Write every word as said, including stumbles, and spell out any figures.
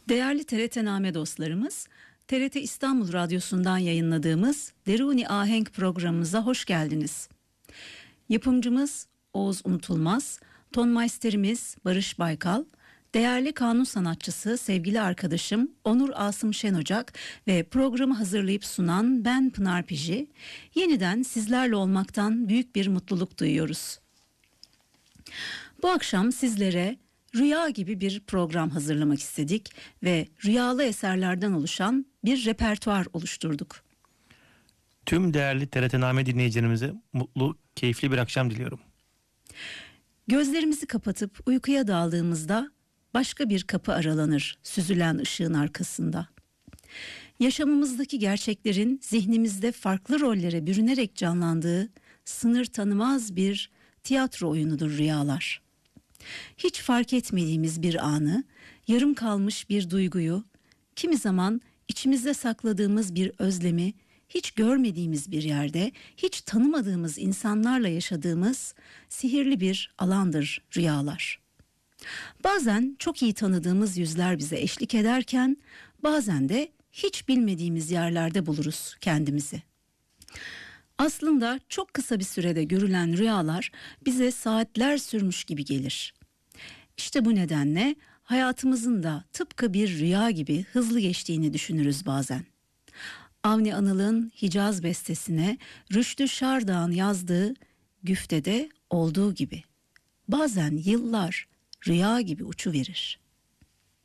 Değerli T R T-Name dostlarımız, T R T İstanbul Radyosu'ndan yayınladığımız Deruni Ahenk programımıza hoş geldiniz. Yapımcımız Oğuz Unutulmaz, tonmeisterimiz Barış Baykal, değerli kanun sanatçısı sevgili arkadaşım Onur Asım Şenocak ve programı hazırlayıp sunan ben Pınar Piji, yeniden sizlerle olmaktan büyük bir mutluluk duyuyoruz. Bu akşam sizlere rüya gibi bir program hazırlamak istedik ve rüyalı eserlerden oluşan bir repertuar oluşturduk. Tüm değerli T R T-Name dinleyicilerimize mutlu, keyifli bir akşam diliyorum. Gözlerimizi kapatıp uykuya daldığımızda başka bir kapı aralanır süzülen ışığın arkasında. Yaşamımızdaki gerçeklerin zihnimizde farklı rollere bürünerek canlandığı sınır tanımaz bir tiyatro oyunudur rüyalar. Hiç fark etmediğimiz bir anı, yarım kalmış bir duyguyu, kimi zaman içimizde sakladığımız bir özlemi, hiç görmediğimiz bir yerde, hiç tanımadığımız insanlarla yaşadığımız sihirli bir alandır rüyalar. Bazen çok iyi tanıdığımız yüzler bize eşlik ederken, bazen de hiç bilmediğimiz yerlerde buluruz kendimizi. Aslında çok kısa bir sürede görülen rüyalar bize saatler sürmüş gibi gelir. İşte bu nedenle hayatımızın da tıpkı bir rüya gibi hızlı geçtiğini düşünürüz bazen. Avni Anıl'ın Hicaz bestesine Rüştü Şardağ'ın yazdığı Güfte'de olduğu gibi bazen yıllar rüya gibi uçuverir.